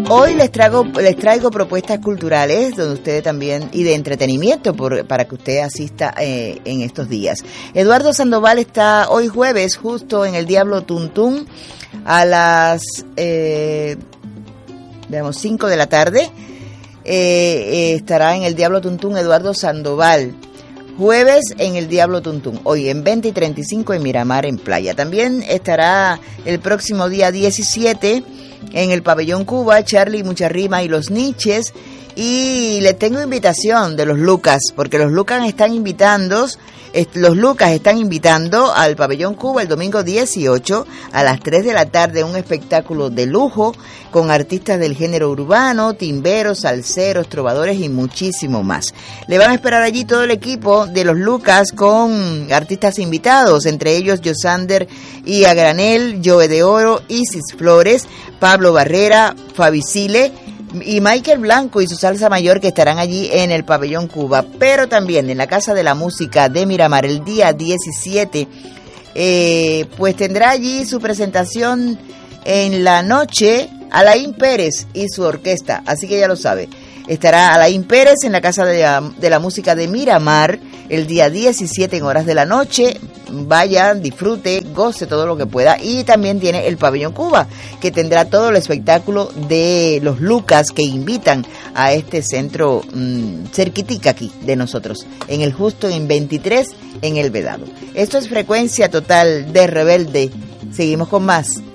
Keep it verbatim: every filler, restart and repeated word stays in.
Hoy les traigo, les traigo propuestas culturales donde ustedes también y de entretenimiento por, para que usted asista eh, en estos días. Eduardo Sandoval está hoy jueves justo en el Diablo Tuntún a las eh, veamos, cinco de la tarde. Eh, eh, estará en el Diablo Tuntún Eduardo Sandoval. Jueves en el Diablo Tuntún, hoy en veinte y treinta y cinco en Miramar en Playa. También estará el próximo día diecisiete en el Pabellón Cuba, Charlie Mucharrima y los Niches. Y le tengo invitación de los Lucas, porque los Lucas están invitando, los Lucas están invitando al Pabellón Cuba el domingo dieciocho a las tres de la tarde, un espectáculo de lujo con artistas del género urbano, timberos, salseros, trovadores y muchísimo más. Le van a esperar allí todo el equipo de los Lucas con artistas invitados, entre ellos Yosander y a Granel, Joe de Oro, Isis Flores, Pablo Barrera, Fabicile y Michael Blanco y su salsa mayor, que estarán allí en el Pabellón Cuba, pero también en la Casa de la Música de Miramar el día diecisiete, eh, pues tendrá allí su presentación en la noche Alain Pérez y su orquesta, así que ya lo sabe. Estará Alain Pérez en la Casa de la, de la Música de Miramar el día diecisiete en horas de la noche. Vaya, disfrute, goce todo lo que pueda. Y también tiene el Pabellón Cuba, que tendrá todo el espectáculo de los Lucas que invitan a este centro mmm, cerquitica aquí de nosotros, en el Justo en veintitrés en el Vedado. Esto es Frecuencia Total de Rebelde. Seguimos con más